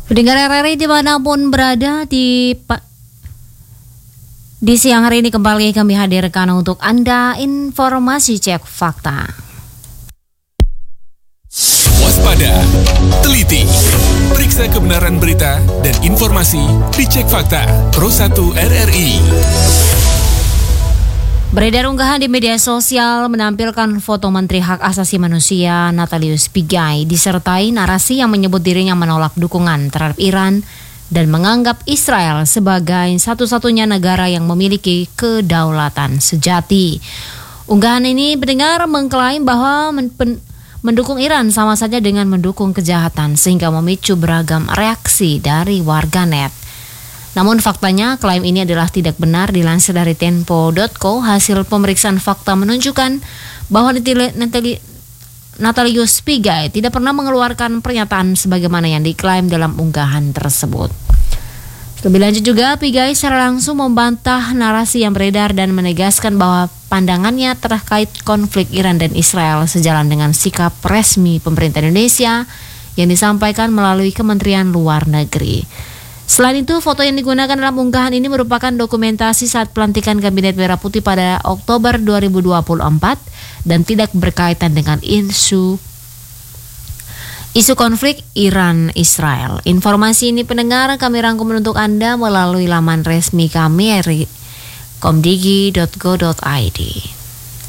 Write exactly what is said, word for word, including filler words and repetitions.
Pendengar R R I dimanapun berada di di siang hari ini kembali kami hadirkan untuk Anda informasi cek fakta. Waspada, teliti, periksa kebenaran berita dan informasi di Cek Fakta Pro satu R R I. Beredar unggahan di media sosial menampilkan foto Menteri Hak Asasi Manusia Natalius Pigai disertai narasi yang menyebut dirinya menolak dukungan terhadap Iran dan menganggap Israel sebagai satu-satunya negara yang memiliki kedaulatan sejati. Unggahan ini mendengar mengklaim bahwa men- mendukung Iran sama saja dengan mendukung kejahatan sehingga memicu beragam reaksi dari warganet. Namun faktanya klaim ini adalah tidak benar. Dilansir dari tempo dot co, hasil pemeriksaan fakta menunjukkan bahwa Natalius Pigai tidak pernah mengeluarkan pernyataan sebagaimana yang diklaim dalam unggahan tersebut. Lebih lanjut juga, Pigai secara langsung membantah narasi yang beredar dan menegaskan bahwa pandangannya terkait konflik Iran dan Israel sejalan dengan sikap resmi pemerintah Indonesia yang disampaikan melalui Kementerian Luar Negeri. Selain itu, foto yang digunakan dalam unggahan ini merupakan dokumentasi saat pelantikan Kabinet Merah Putih pada Oktober dua ribu dua puluh empat dan tidak berkaitan dengan isu isu konflik Iran-Israel. Informasi ini pendengar kami rangkum untuk Anda melalui laman resmi kami komdigi dot go dot id.